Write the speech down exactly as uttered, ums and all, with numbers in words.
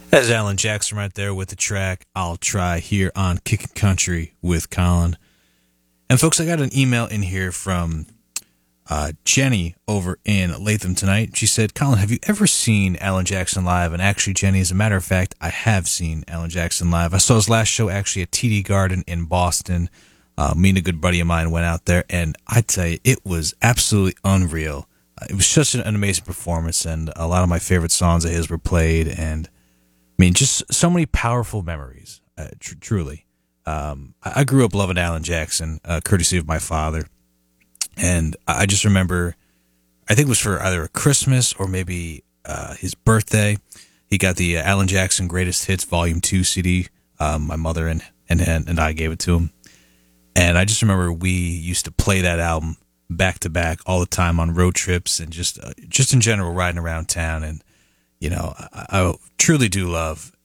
That's Alan Jackson right there with the track I'll Try here on Kickin' Country with Colin. And folks, I got an email in here from uh, Jenny over in Latham tonight. She said, Colin, have you ever seen Alan Jackson live? And actually, Jenny, as a matter of fact, I have seen Alan Jackson live. I saw his last show actually at T D Garden in Boston. Uh, me and a good buddy of mine went out there, and I tell you, it was absolutely unreal. Uh, it was such an, an amazing performance, and a lot of my favorite songs of his were played, and I mean, just so many powerful memories, uh, tr- truly. Um, I-, I grew up loving Alan Jackson, uh, courtesy of my father. And I just remember, I think it was for either a Christmas or maybe uh, his birthday. He got the uh, Alan Jackson Greatest Hits Volume two C D. Um, my mother and, and, and I gave it to him. And I just remember we used to play that album back to back all the time on road trips and just uh, just in general riding around town. And you know, I, I truly do love